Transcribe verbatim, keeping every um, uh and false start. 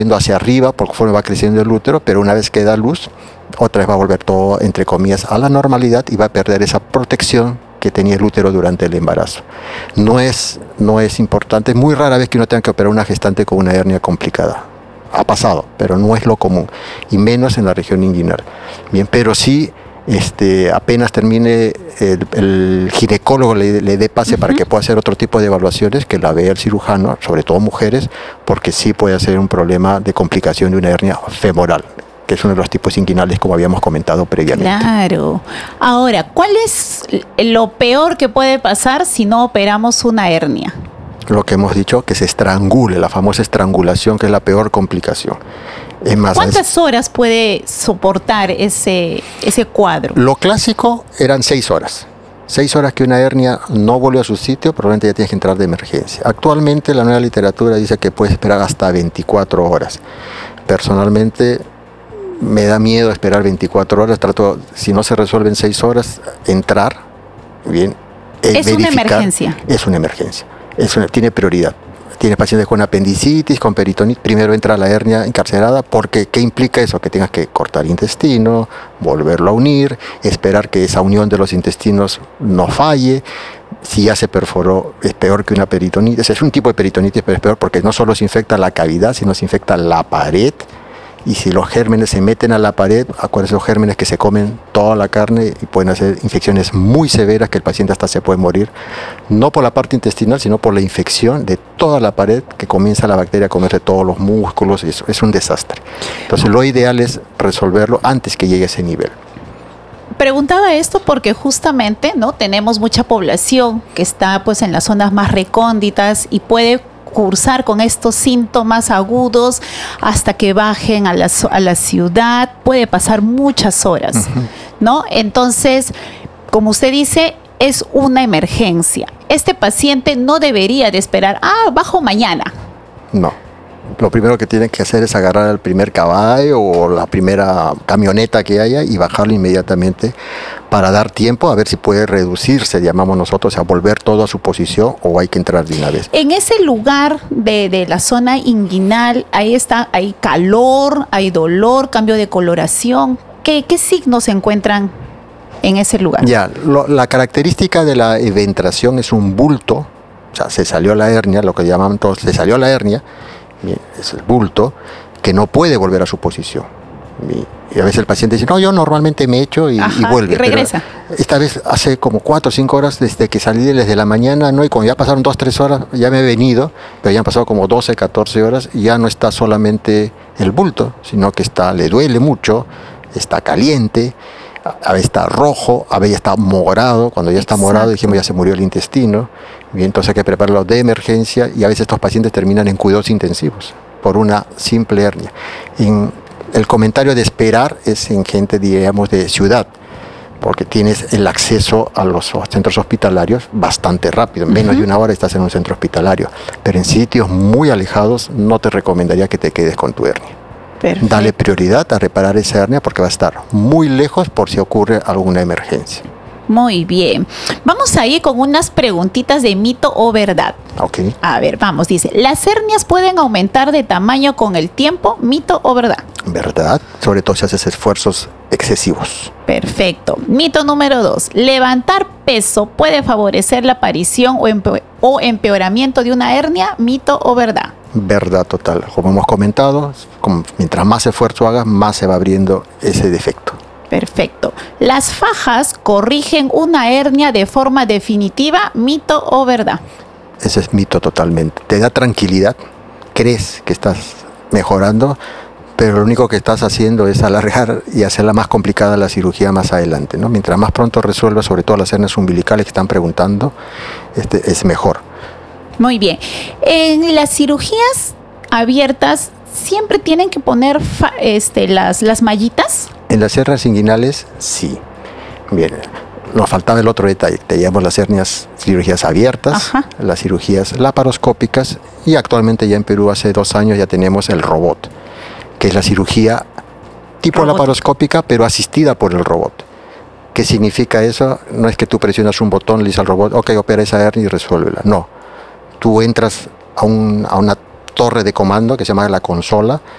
hacia arriba por conforme va creciendo el útero, pero una vez que da luz, otra vez va a volver todo, entre comillas, a la normalidad y va a perder esa protección que tenía el útero durante el embarazo. No es, no es importante, es muy rara vez que uno tenga que operar una gestante con una hernia complicada. Ha pasado, pero no es lo común, y menos en la región inguinal. Bien, pero sí, este, apenas termine el, el ginecólogo le, le dé pase uh-huh. para que pueda hacer otro tipo de evaluaciones, que la vea el cirujano, sobre todo mujeres, porque sí puede ser un problema de complicación de una hernia femoral, que es uno de los tipos inguinales como habíamos comentado previamente. Claro. Ahora, ¿cuál es lo peor que puede pasar si no operamos una hernia? Lo que hemos dicho, que se estrangule, la famosa estrangulación, que es la peor complicación. Es más, ¿cuántas horas puede soportar ese, ese cuadro? Lo clásico eran seis horas. Seis horas que una hernia no vuelve a su sitio, probablemente ya tienes que entrar de emergencia. Actualmente la nueva literatura dice que puedes esperar hasta veinticuatro horas. Personalmente me da miedo esperar veinticuatro horas. Trato, si no se resuelve en seis horas, entrar, bien, es una emergencia. Es una emergencia. Es una, tiene prioridad. Tienes pacientes con apendicitis, con peritonitis, primero entra la hernia encarcerada, porque ¿qué implica eso? Que tengas que cortar intestino, volverlo a unir, esperar que esa unión de los intestinos no falle. Si ya se perforó, es peor que una peritonitis. Es un tipo de peritonitis, pero es peor porque no solo se infecta la cavidad, sino se infecta la pared. Y si los gérmenes se meten a la pared, acuérdense, los gérmenes que se comen toda la carne y pueden hacer infecciones muy severas que el paciente hasta se puede morir, no por la parte intestinal, sino por la infección de toda la pared, que comienza la bacteria a comerse todos los músculos, y eso es un desastre. Entonces lo ideal es resolverlo antes que llegue a ese nivel. Preguntaba esto porque justamente, ¿no?, tenemos mucha población que está pues en las zonas más recónditas y puede cursar con estos síntomas agudos hasta que bajen a la, a la ciudad. Puede pasar muchas horas, uh-huh. ¿no? Entonces, como usted dice, es una emergencia. Este paciente no debería de esperar, ah, bajo mañana. No. Lo primero que tienen que hacer es agarrar al primer caballo o la primera camioneta que haya y bajarlo inmediatamente para dar tiempo a ver si puede reducirse, llamamos nosotros, a volver todo a su posición, o hay que entrar de una vez. En ese lugar de, de la zona inguinal, ahí está, hay calor, hay dolor, cambio de coloración. ¿Qué, qué signos se encuentran en ese lugar? Ya, lo, la característica de la eventración es un bulto, o sea, se salió la hernia, lo que llaman todos, se salió la hernia, es el bulto, que no puede volver a su posición. Y a veces el paciente dice, no, yo normalmente me echo y, Ajá, y vuelve. Y regresa. Pero esta vez hace como cuatro o cinco horas desde que salí desde la mañana, ¿no? Y cuando ya pasaron dos, tres horas, ya me he venido, pero ya han pasado como doce, catorce horas y ya no está solamente el bulto, sino que está, le duele mucho, está caliente, a veces está rojo, a veces está morado. Cuando ya está Exacto. morado, dijimos ya se murió el intestino. Bien, entonces hay que prepararlo de emergencia y a veces estos pacientes terminan en cuidados intensivos por una simple hernia. En el comentario de esperar es en gente, digamos, de ciudad, porque tienes el acceso a los centros hospitalarios bastante rápido. En menos uh-huh. de una hora estás en un centro hospitalario. Pero en sitios muy alejados no te recomendaría que te quedes con tu hernia. Perfecto. Dale prioridad a reparar esa hernia porque va a estar muy lejos por si ocurre alguna emergencia. Muy bien. Vamos a ir con unas preguntitas de mito o verdad. Okay. A ver, vamos. Dice, ¿las hernias pueden aumentar de tamaño con el tiempo? ¿Mito o verdad? Verdad, sobre todo si haces esfuerzos excesivos. Perfecto. Mito número dos. ¿Levantar peso puede favorecer la aparición o, empe- o empeoramiento de una hernia? ¿Mito o verdad? Verdad total. Como hemos comentado, como mientras más esfuerzo hagas, más se va abriendo ese defecto. Perfecto. ¿Las fajas corrigen una hernia de forma definitiva? ¿Mito o verdad? Ese es mito totalmente. Te da tranquilidad, crees que estás mejorando, pero lo único que estás haciendo es alargar y hacerla más complicada la cirugía más adelante, ¿no? Mientras más pronto resuelvas, sobre todo las hernias umbilicales que están preguntando, este, es mejor. Muy bien. En las cirugías abiertas, ¿siempre tienen que poner fa- este, las, las mallitas? En las hernias inguinales, sí. Bien, nos faltaba el otro detalle. Teníamos las hernias, cirugías abiertas, Ajá. las cirugías laparoscópicas, y actualmente ya en Perú hace dos años ya tenemos el robot, que es la cirugía tipo robot. laparoscópica, pero asistida por el robot. ¿Qué significa eso? No es que tú presionas un botón, le dices al robot, ok, opera esa hernia y resuélvela. No. Tú entras a, un, a una torre de comando que se llama la consola,